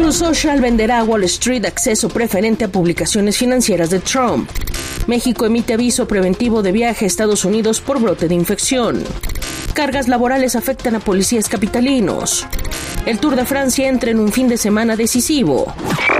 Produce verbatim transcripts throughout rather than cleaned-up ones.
Truth Social venderá a Wall Street acceso preferente a publicaciones financieras de Trump. México emite aviso preventivo de viaje a Estados Unidos por brote de infección. Cargas laborales afectan a policías capitalinos. El Tour de Francia entra en un fin de semana decisivo.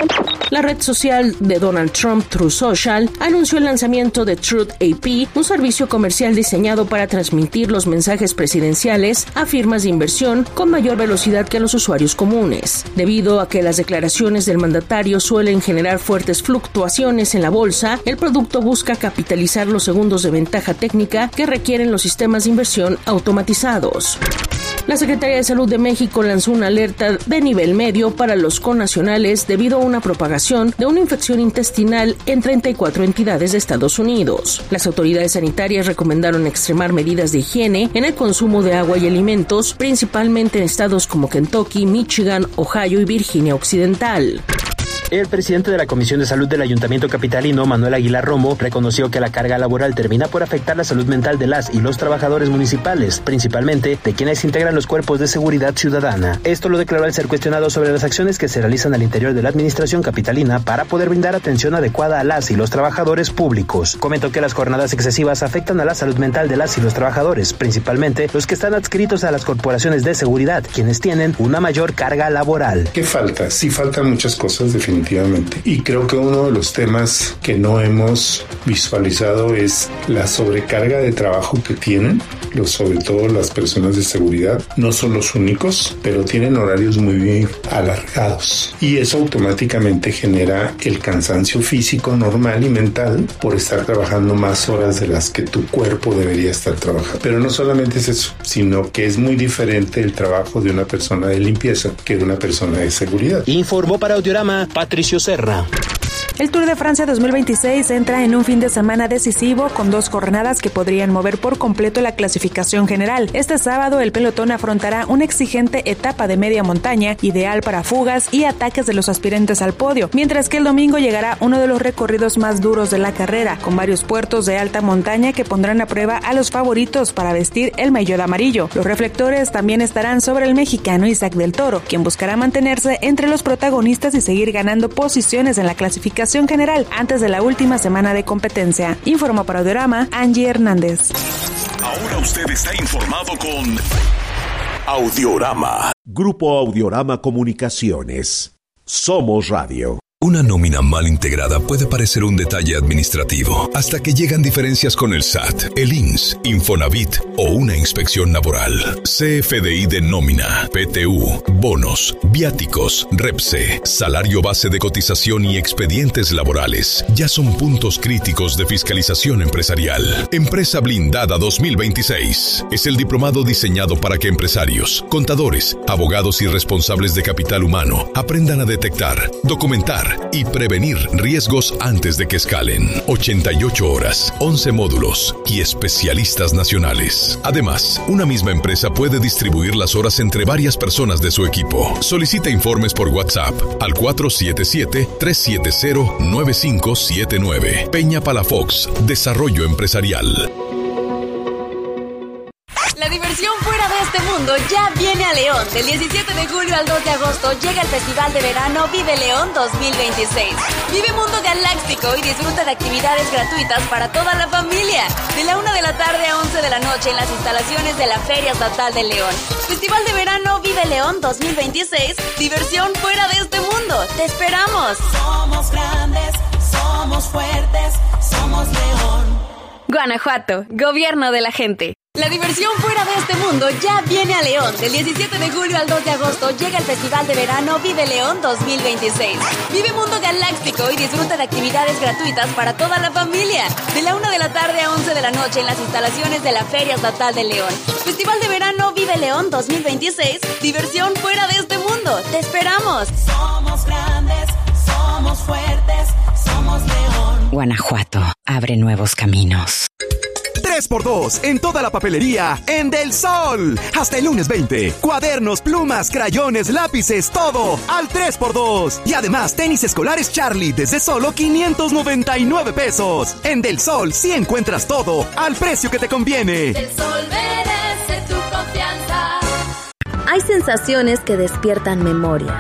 La red social de Donald Trump, Truth Social, anunció el lanzamiento de Truth A P, un servicio comercial diseñado para transmitir los mensajes presidenciales a firmas de inversión con mayor velocidad que a los usuarios comunes. Debido a que las declaraciones del mandatario suelen generar fuertes fluctuaciones en la bolsa, el producto busca capitalizar los segundos de ventaja técnica que requieren los sistemas de inversión automatizados. La Secretaría de Salud de México lanzó una alerta de nivel medio para los connacionales debido a una propagación de una infección intestinal en treinta y cuatro entidades de Estados Unidos. Las autoridades sanitarias recomendaron extremar medidas de higiene en el consumo de agua y alimentos, principalmente en estados como Kentucky, Michigan, Ohio y Virginia Occidental. El presidente de la Comisión de Salud del Ayuntamiento capitalino, Manuel Aguilar Romo, reconoció que la carga laboral termina por afectar la salud mental de las y los trabajadores municipales, principalmente de quienes integran los cuerpos de seguridad ciudadana. Esto lo declaró al ser cuestionado sobre las acciones que se realizan al interior de la administración capitalina para poder brindar atención adecuada a las y los trabajadores públicos. Comentó que las jornadas excesivas afectan a la salud mental de las y los trabajadores, principalmente los que están adscritos a las corporaciones de seguridad, quienes tienen una mayor carga laboral. ¿Qué falta? Sí faltan muchas cosas, definitivamente. Y creo que uno de los temas que no hemos visualizado es la sobrecarga de trabajo que tienen, los, sobre todo las personas de seguridad. No son los únicos, pero tienen horarios muy bien alargados. Y eso automáticamente genera el cansancio físico normal y mental por estar trabajando más horas de las que tu cuerpo debería estar trabajando. Pero no solamente es eso, sino que es muy diferente el trabajo de una persona de limpieza que de una persona de seguridad. Informó para Audiorama Patricio Serra. El Tour de Francia dos mil veintiséis entra en un fin de semana decisivo con dos jornadas que podrían mover por completo la clasificación general. Este sábado el pelotón afrontará una exigente etapa de media montaña, ideal para fugas y ataques de los aspirantes al podio, mientras que el domingo llegará uno de los recorridos más duros de la carrera, con varios puertos de alta montaña que pondrán a prueba a los favoritos para vestir el maillot amarillo. Los reflectores también estarán sobre el mexicano Isaac del Toro, quien buscará mantenerse entre los protagonistas y seguir ganando posiciones en la clasificación general antes de la última semana de competencia. Informó para Audiorama Angie Hernández. Ahora usted está informado con Audiorama. Grupo Audiorama Comunicaciones. Somos Radio. Una nómina mal integrada puede parecer un detalle administrativo hasta que llegan diferencias con el S A T, el I N S S, Infonavit o una inspección laboral. C F D I de nómina, P T U, bonos, viáticos, REPSE, salario base de cotización y expedientes laborales ya son puntos críticos de fiscalización empresarial. Empresa Blindada dos mil veintiséis es el diplomado diseñado para que empresarios, contadores, abogados y responsables de capital humano aprendan a detectar, documentar y prevenir riesgos antes de que escalen. ochenta y ocho horas, once módulos y especialistas nacionales. Además, una misma empresa puede distribuir las horas entre varias personas de su equipo. Solicita informes por WhatsApp al cuatro siete siete, tres siete cero, nueve cinco siete nueve. Peña Palafox, Desarrollo Empresarial. La diversión fuera de este mundo ya viene a León. Del diecisiete de julio al dos de agosto llega el Festival de Verano Vive León dos mil veintiséis. Vive Mundo Galáctico y disfruta de actividades gratuitas para toda la familia. De la una de la tarde a once de la noche en las instalaciones de la Feria Estatal de León. Festival de Verano Vive León dos mil veintiséis. Diversión fuera de este mundo. ¡Te esperamos! Somos grandes, somos fuertes, somos León. Guanajuato, gobierno de la gente. La diversión fuera de este mundo ya viene a León. Del diecisiete de julio al dos de agosto llega el Festival de Verano Vive León dos mil veintiséis. Vive Mundo Galáctico y disfruta de actividades gratuitas para toda la familia. De la una de la tarde a once de la noche en las instalaciones de la Feria Estatal de León. Festival de Verano Vive León dos mil veintiséis. Diversión fuera de este mundo. ¡Te esperamos! Somos grandes, somos fuertes, somos León. Guanajuato abre nuevos caminos. tres por dos en toda la papelería en Del Sol. Hasta el lunes veinte. Cuadernos, plumas, crayones, lápices, todo al tres por dos. Y además tenis escolares Charlie desde solo quinientos noventa y nueve pesos. En Del Sol sí encuentras todo al precio que te conviene. Del Sol merece tu confianza. Hay sensaciones que despiertan memoria.